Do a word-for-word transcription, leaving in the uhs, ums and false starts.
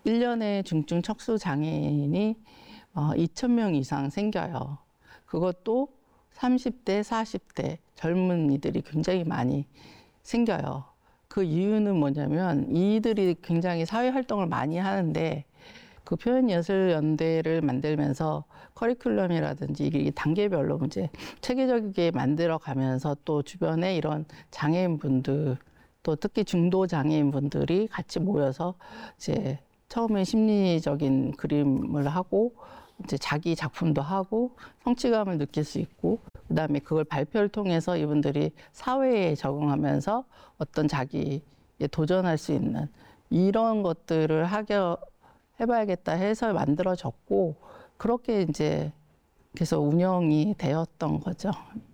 일 년에 중증 척수 장애인이 어, 이천 명 이상 생겨요. 그것도 삼십 대, 사십 대 젊은이들이 굉장히 많이 생겨요. 그 이유는 뭐냐면 이들이 굉장히 사회 활동을 많이 하는데 그 표현예술연대를 만들면서 커리큘럼이라든지 이게 단계별로 이제 체계적이게 만들어 가면서 또 주변에 이런 장애인분들 또 특히 중도 장애인분들이 같이 모여서 이제 처음에 심리적인 그림을 하고 이제 자기 작품도 하고 성취감을 느낄 수 있고 그다음에 그걸 발표를 통해서 이분들이 사회에 적응하면서 어떤 자기에 도전할 수 있는 이런 것들을 하게 해봐야겠다 해서 만들어졌고 그렇게 이제 계속 운영이 되었던 거죠.